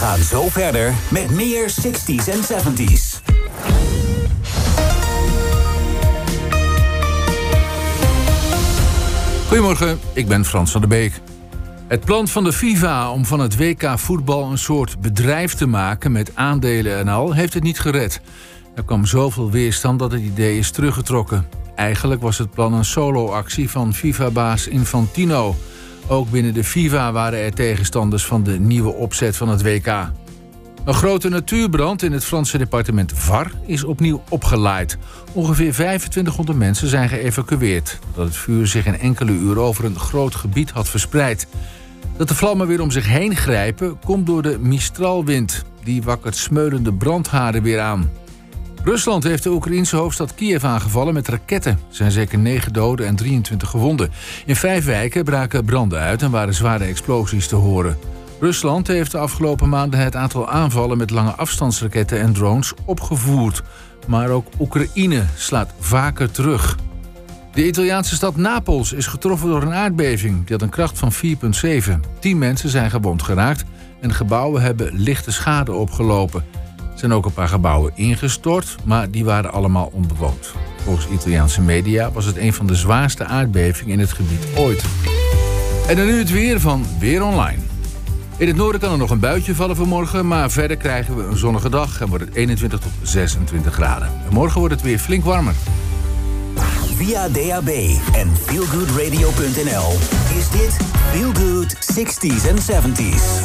gaan zo verder met meer 60s en 70s. Goedemorgen, ik ben Frans van der Beek. Het plan van de FIFA om van het WK voetbal een soort bedrijf te maken met aandelen en al, heeft het niet gered. Er kwam zoveel weerstand dat het idee is teruggetrokken. Eigenlijk was het plan een solo-actie van FIFA-baas Infantino. Ook binnen de FIFA waren er tegenstanders van de nieuwe opzet van het WK. Een grote natuurbrand in het Franse departement Var is opnieuw opgelaaid. Ongeveer 2500 mensen zijn geëvacueerd, nadat het vuur zich in enkele uren over een groot gebied had verspreid. Dat de vlammen weer om zich heen grijpen komt door de Mistralwind. Die wakkert smeulende brandhaarden weer aan. Rusland heeft de Oekraïense hoofdstad Kiev aangevallen met raketten. Er zijn zeker 9 doden en 23 gewonden. In 5 wijken braken branden uit en waren zware explosies te horen. Rusland heeft de afgelopen maanden het aantal aanvallen met lange afstandsraketten en drones opgevoerd. Maar ook Oekraïne slaat vaker terug. De Italiaanse stad Napels is getroffen door een aardbeving. Die had een kracht van 4,7. 10 mensen zijn gewond geraakt en gebouwen hebben lichte schade opgelopen. Er zijn ook een paar gebouwen ingestort, maar die waren allemaal onbewoond. Volgens Italiaanse media was het een van de zwaarste aardbevingen in het gebied ooit. En dan nu het weer van Weer Online. In het noorden kan er nog een buitje vallen vanmorgen, maar verder krijgen we een zonnige dag en wordt het 21 tot 26 graden. En morgen wordt het weer flink warmer. Via DAB en feelgoodradio.nl is dit Feel Good 60s en 70s.